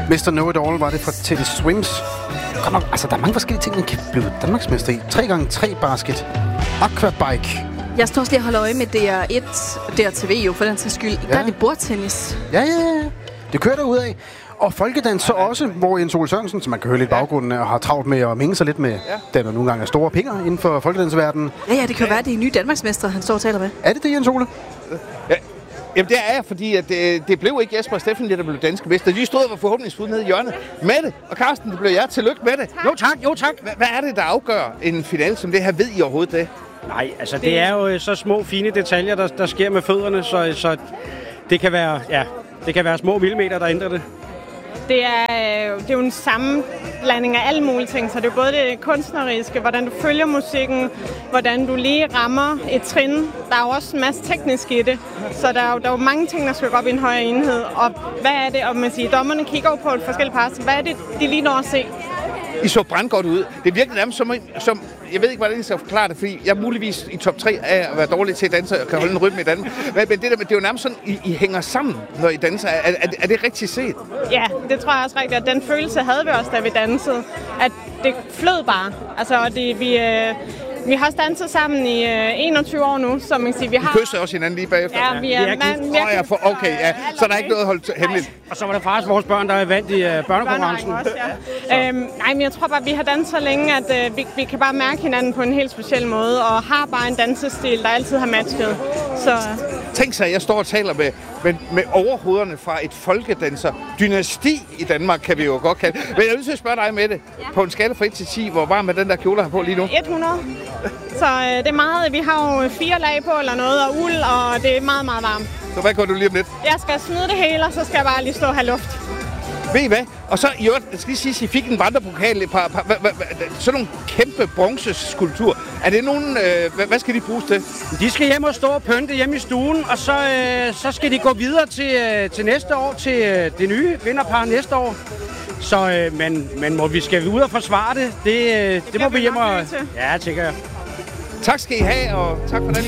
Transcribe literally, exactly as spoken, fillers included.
mister Know-It-All var det fra Teddy Swims. Godt nok, altså, der er mange forskellige ting, man kan blive danmarksmester i. tre gange tre basket. Aquabike. Jeg står også lige og holder øje med D R et, D R T V jo, for den sags skyld. Ja. Der er det bordtennis. Ja, ja, ja. Det kører derudad. Og folkedans så også, hvor Jens Ole Sørensen, som man kan høre lidt i baggrunden, og har travlt med at minge sig lidt med, ja. Der nogle gange er store pinger inden for folkedansverdenen. Ja, ja, det kan jo være, det er nye danmarksmestre, han står og taler med. Er det det, Jens Ole? Ja. Jamen det er jeg, fordi at det, det blev ikke Jesper og Steffen, der blev danske mester. De stod og var forhåbningsfulde nede i hjørnet. Mette og Carsten, det blev jeg. Tillykke med det. Jo tak, jo tak. Hvad er det, der afgør en finale som det her? Ved I overhovedet det? Nej, altså det er jo så små, fine detaljer, der, der sker med fødderne, så, så det kan være, ja, det kan være små millimeter, der ændrer det. Det er, det er jo en sammenblanding af alle mulige ting, så det er både det kunstneriske, hvordan du følger musikken, hvordan du lige rammer et trin. Der er jo også en masse teknisk i det, så der er jo, der er jo mange ting, der skal gå op i en højere enhed. Og hvad er det, og man siger, dommerne kigger på et forskelligt par, hvad er det, de lige når at se? I så brandgodt ud. Det virkede nærmest som, som, jeg ved ikke, hvordan jeg skal forklare det, fordi jeg er muligvis i top tre af at være dårlig til at danse og kan holde en rytme i Danmark. Men det, der, det er jo nærmest sådan, I, I hænger sammen, når I danser. Er, er, er det rigtigt set? Ja, det tror jeg også rigtigt. Den følelse havde vi også, da vi dansede. At det flød bare. Altså, det, vi... Øh Vi har også danset sammen i øh, enogtyve år nu, så man kan sige, vi har... Vi kysser også hinanden lige bagefter. Ja, vi er... Ja, man, oh, ja, for, okay, ja. Så der er ikke noget at holde hemmeligt. Og så var det faktisk vores børn, der er vandt i uh, børnekonkurrencen. Også, ja. øhm, nej, men jeg tror bare, vi har danset så længe, at øh, vi, vi kan bare mærke hinanden på en helt speciel måde, og har bare en dansestil, der altid har matchet. Så... Tænk sig, at jeg står og taler med, med, med overhovederne fra et folkedanser-dynasti i Danmark, kan vi jo godt kalde. Men jeg vil til at spørge dig med det. Ja. På en skala fra et til ti, hvor varm er den der kjole her på lige nu? hundrede. Så øh, det er meget, vi har jo fire lag på eller noget, og uld, og det er meget, meget varmt. Så hvad går du lige om lidt? Jeg skal smide det hele, og så skal jeg bare lige stå og have luft. Ved I hvad? Og så, jeg skal lige sige, at I fik en vandrepokal, et par, par, hva, hva, sådan nogle kæmpe bronzeskulptur. Er det nogen, øh, hvad, hvad skal de bruges til? De skal hjem og stå og pynte hjemme i stuen, og så, øh, så skal de gå videre til, øh, til næste år, til øh, det nye vinderpar næste år. Så, øh, men, men må vi skal ud og forsvare det, det, øh, det, det må vi hjem og... Ja, tænker jeg. Tak skal I have, og tak for den.